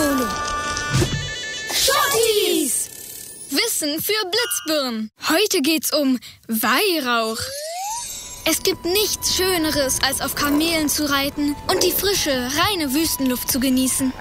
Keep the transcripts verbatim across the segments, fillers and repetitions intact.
Polo. Shorties! Wissen für Blitzbirnen. Heute geht's um Weihrauch. Es gibt nichts Schöneres, als auf Kamelen zu reiten und die frische, reine Wüstenluft zu genießen.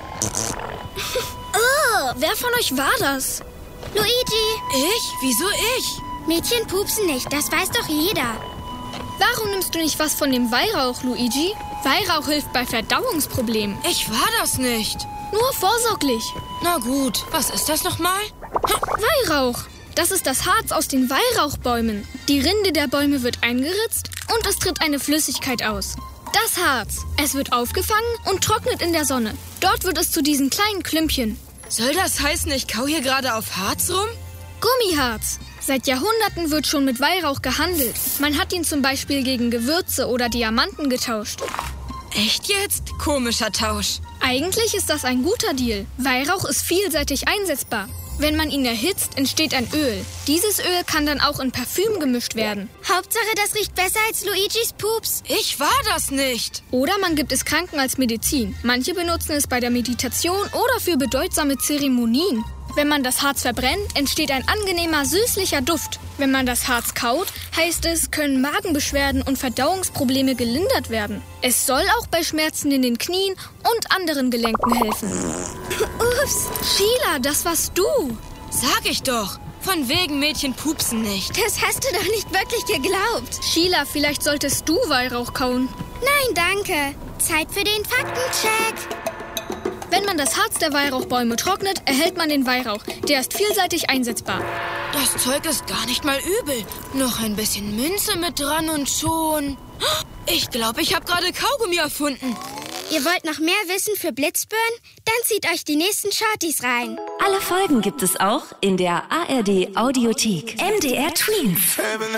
Oh, wer von euch war das? Luigi! Ich? Wieso ich? Mädchen pupsen nicht, das weiß doch jeder. Warum nimmst du nicht was von dem Weihrauch, Luigi? Weihrauch hilft bei Verdauungsproblemen. Ich war das nicht. Nur vorsorglich. Na gut, was ist das nochmal? Weihrauch. Das ist das Harz aus den Weihrauchbäumen. Die Rinde der Bäume wird eingeritzt und es tritt eine Flüssigkeit aus. Das Harz. Es wird aufgefangen und trocknet in der Sonne. Dort wird es zu diesen kleinen Klümpchen. Soll das heißen, ich kau hier gerade auf Harz rum? Gummiharz. Seit Jahrhunderten wird schon mit Weihrauch gehandelt. Man hat ihn zum Beispiel gegen Gewürze oder Diamanten getauscht. Echt jetzt? Komischer Tausch. Eigentlich ist das ein guter Deal. Weihrauch ist vielseitig einsetzbar. Wenn man ihn erhitzt, entsteht ein Öl. Dieses Öl kann dann auch in Parfüm gemischt werden. Hauptsache, das riecht besser als Luigis Pups. Ich war das nicht. Oder man gibt es Kranken als Medizin. Manche benutzen es bei der Meditation oder für bedeutsame Zeremonien. Wenn man das Harz verbrennt, entsteht ein angenehmer, süßlicher Duft. Wenn man das Harz kaut, heißt es, können Magenbeschwerden und Verdauungsprobleme gelindert werden. Es soll auch bei Schmerzen in den Knien und anderen Gelenken helfen. Ups. Sheila, das warst du. Sag ich doch. Von wegen Mädchen pupsen nicht. Das hast du doch nicht wirklich geglaubt. Sheila, vielleicht solltest du Weihrauch kauen. Nein, danke. Zeit für den Faktencheck. Wenn man das Harz der Weihrauchbäume trocknet, erhält man den Weihrauch. Der ist vielseitig einsetzbar. Das Zeug ist gar nicht mal übel. Noch ein bisschen Minze mit dran und schon... Ich glaube, ich habe gerade Kaugummi erfunden. Ihr wollt noch mehr Wissen für Blitzbirnen? Dann zieht euch die nächsten Shorties rein. Alle Folgen gibt es auch in der A R D Audiothek. M D R Tweens.